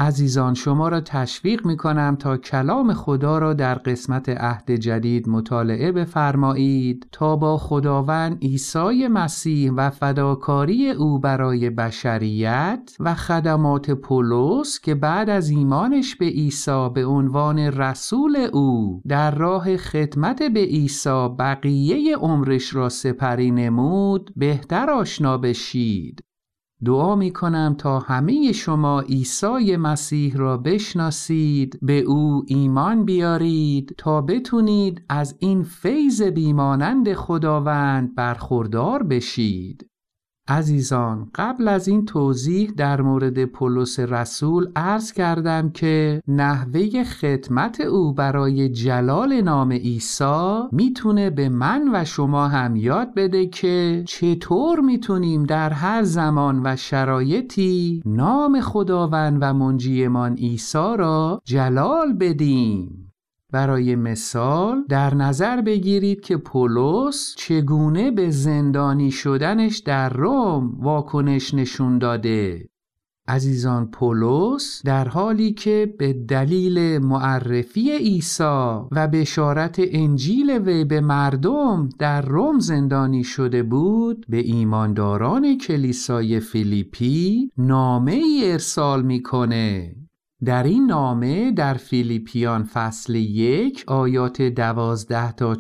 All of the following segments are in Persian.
عزیزان، شما را تشویق می‌کنم تا کلام خدا را در قسمت عهد جدید مطالعه بفرمایید تا با خداوند عیسی مسیح و فداکاری او برای بشریت و خدمات پولس که بعد از ایمانش به عیسی به عنوان رسول او در راه خدمت به عیسی بقیه عمرش را سپری نمود بهتر آشنا بشید. دعا می کنم تا همه شما عیسی مسیح را بشناسید، به او ایمان بیارید تا بتونید از این فیض بیمانند خداوند برخوردار بشید. عزیزان، قبل از این توضیح در مورد پولس رسول عرض کردم که نحوه خدمت او برای جلال نام عیسی میتونه به من و شما هم یاد بده که چطور میتونیم در هر زمان و شرایطی نام خداوند و منجیمان عیسی را جلال بدیم. برای مثال در نظر بگیرید که پولس چگونه به زندانی شدنش در روم واکنش نشون داده. عزیزان، پولس در حالی که به دلیل معرفی عیسی و بشارت انجیل وی به مردم در روم زندانی شده بود، به ایمانداران کلیسای فیلیپی نامه ای ارسال میکنه. در این نامه در فیلیپیان فصل 1 آیات 12 تا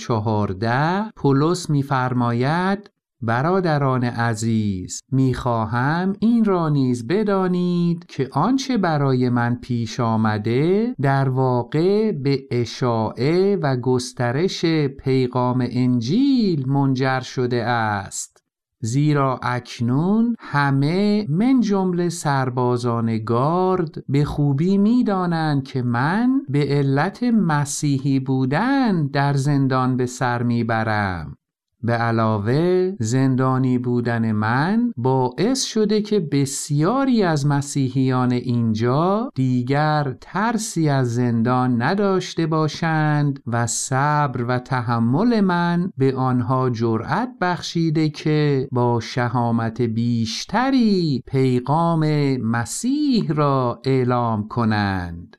14 پولس می‌فرماید: برادران عزیز، می‌خواهم این را نیز بدانید که آنچه برای من پیش آمده در واقع به اشاعه و گسترش پیغام انجیل منجر شده است. زیرا اکنون همه من جمله سربازان گارد به خوبی می‌دانند که من به علت مسیحی بودن در زندان به سر میبرم. به علاوه زندانی بودن من باعث شده که بسیاری از مسیحیان اینجا دیگر ترسی از زندان نداشته باشند و صبر و تحمل من به آنها جرأت بخشیده که با شهامت بیشتری پیغام مسیح را اعلام کنند.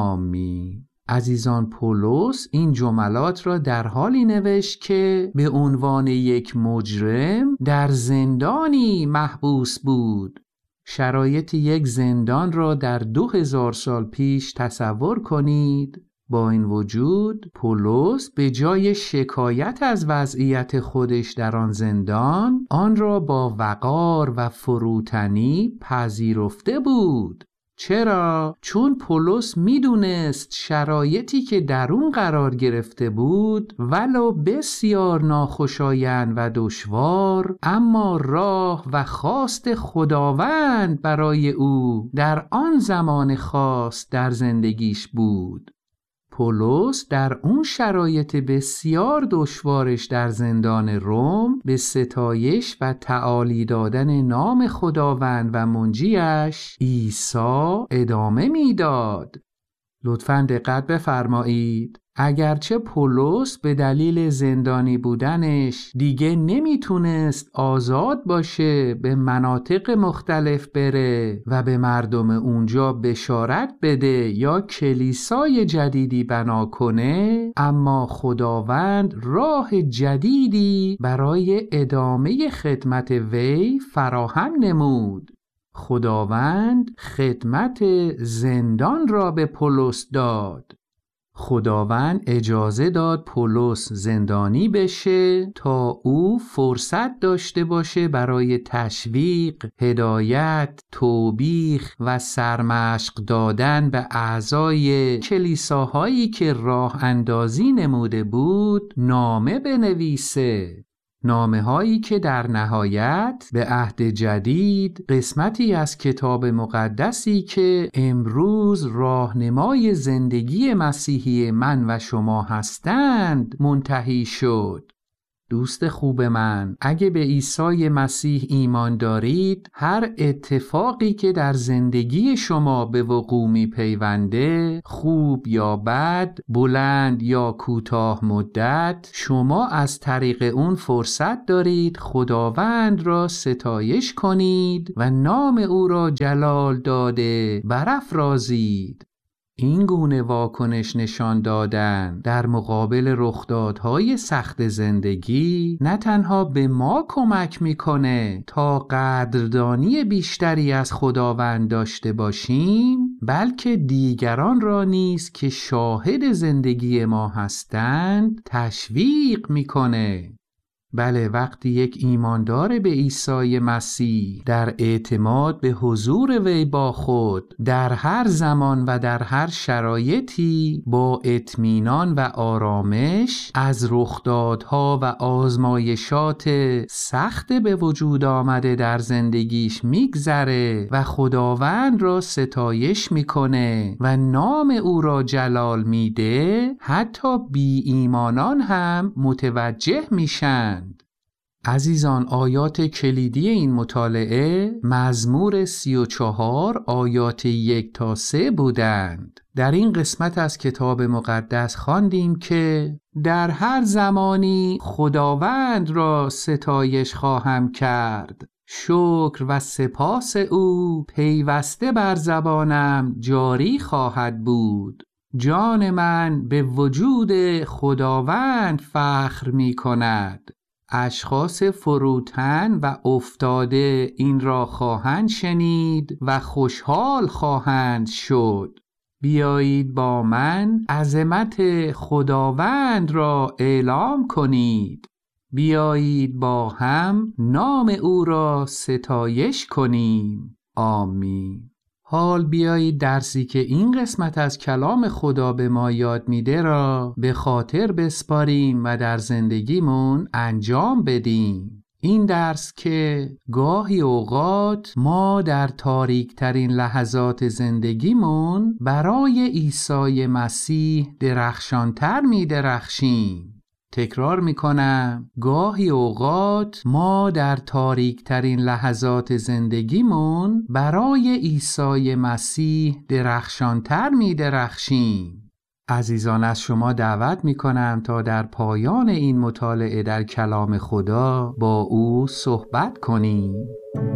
آمین. عزیزان، پولس این جملات را در حالی نوشت که به عنوان یک مجرم در زندانی محبوس بود. شرایط یک زندان را در 2000 سال پیش تصور کنید. با این وجود پولس به جای شکایت از وضعیت خودش در آن زندان، آن را با وقار و فروتنی پذیرفته بود. چرا؟ چون پولس میدونست شرایطی که در اون قرار گرفته بود ولو بسیار ناخوشایند و دشوار، اما راه و خواست خداوند برای او در آن زمان خاص در زندگیش بود. پولس در اون شرایط بسیار دشوارش در زندان روم به ستایش و تعالی دادن نام خداوند و منجیش عیسی ادامه میداد. لطفاً دقت بفرمایید. اگرچه پولس به دلیل زندانی بودنش دیگه نمیتونست آزاد باشه به مناطق مختلف بره و به مردم اونجا بشارت بده یا کلیسای جدیدی بنا کنه، اما خداوند راه جدیدی برای ادامه خدمت وی فراهم نمود. خداوند خدمت زندان را به پولس داد. خداوند اجازه داد پولس زندانی بشه تا او فرصت داشته باشه برای تشویق، هدایت، توبیخ و سرمشق دادن به اعضای کلیساهایی که راه اندازی نموده بود نامه بنویسه. نامه هایی که در نهایت به عهد جدید قسمتی از کتاب مقدسی که امروز راهنمای زندگی مسیحی من و شما هستند منتهی شد. دوست خوب من، اگه به عیسی مسیح ایمان دارید، هر اتفاقی که در زندگی شما به وقوع میپیونده، خوب یا بد، بلند یا کوتاه مدت، شما از طریق اون فرصت دارید خداوند را ستایش کنید و نام او را جلال داده برافرازید. این گونه واکنش نشان دادن در مقابل رخدادهای سخت زندگی نه تنها به ما کمک میکنه تا قدردانی بیشتری از خداوند داشته باشیم، بلکه دیگران را نیز که شاهد زندگی ما هستند تشویق میکنه. بله، وقتی یک ایماندار به عیسی مسیح در اعتماد به حضور وی با خود در هر زمان و در هر شرایطی با اطمینان و آرامش از رخدادها و آزمایشات سخت به وجود آمده در زندگیش میگذره و خداوند را ستایش میکنه و نام او را جلال میده، حتی بی ایمانان هم متوجه میشن. عزیزان، آیات کلیدی این مطالعه مزمور 34 آیات 1 تا 3 بودند. در این قسمت از کتاب مقدس خواندیم که در هر زمانی خداوند را ستایش خواهم کرد، شکر و سپاس او پیوسته بر زبانم جاری خواهد بود. جان من به وجود خداوند فخر می کند. اشخاص فروتن و افتاده این را خواهند شنید و خوشحال خواهند شد. بیایید با من عظمت خداوند را اعلام کنید. بیایید با هم نام او را ستایش کنیم. آمین. حال بیایید درسی که این قسمت از کلام خدا به ما یاد میده را به خاطر بسپاریم و در زندگیمون انجام بدیم. این درس که گاهی اوقات ما در تاریک ترین لحظات زندگیمون برای عیسی مسیح درخشانتر می درخشیم. تکرار میکنم، گاهی اوقات ما در تاریک ترین لحظات زندگیمون برای عیسی مسیح درخشانتر می درخشیم. عزیزان، از شما دعوت میکنم تا در پایان این مطالعه در کلام خدا با او صحبت کنیم.